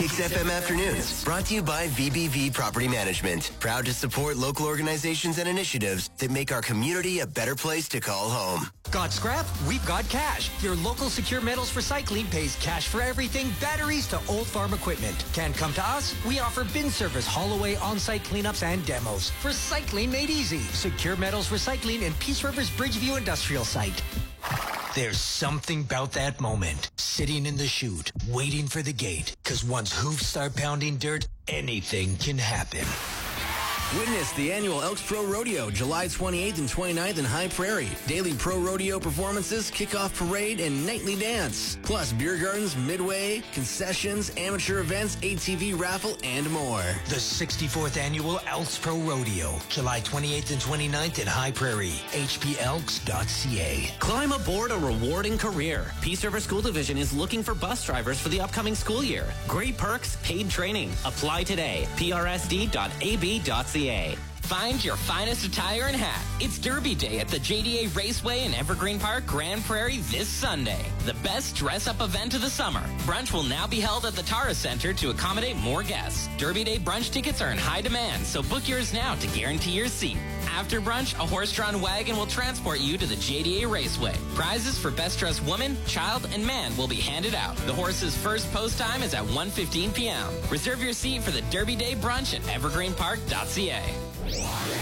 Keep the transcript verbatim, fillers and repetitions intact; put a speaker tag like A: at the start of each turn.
A: Kicks F M Afternoons, brought to you by V B V Property Management. Proud to support local organizations and initiatives that make our community a better place to call home.
B: Got scrap? We've got cash. Your local Secure Metals Recycling pays cash for everything, batteries to old farm equipment. Can't come to us? We offer bin service, haul away, on-site cleanups, and demos. Recycling made easy. Secure Metals Recycling in Peace River's Bridgeview Industrial Site. There's something about that moment, sitting in the chute, waiting for the gate, because once hoofs start pounding dirt, anything can happen.
C: Witness the annual Elks Pro Rodeo, July twenty-eighth and twenty-ninth in High Prairie. Daily pro rodeo performances, kickoff parade, and nightly dance. Plus beer gardens, midway, concessions, amateur events, A T V raffle, and more.
B: The sixty-fourth annual Elks Pro Rodeo, July twenty-eighth and twenty-ninth in High Prairie. H P elks dot c a.
D: Climb aboard a rewarding career. Peace River School Division is looking for bus drivers for the upcoming school year. Great perks, paid training. Apply today. P R S D dot a b dot c a.
E: Find your finest attire and hat. It's Derby Day at the J D A Raceway in Evergreen Park, Grand Prairie this Sunday. The best dress-up event of the summer. Brunch will now be held at the Tara Center to accommodate more guests. Derby Day brunch tickets are in high demand, so book yours now to guarantee your seat. After brunch, a horse-drawn wagon will transport you to the J D A Raceway. Prizes for Best Dressed Woman, Child, and Man will be handed out. The horse's first post time is at one fifteen p m Reserve your seat for the Derby Day brunch at evergreen park dot c a.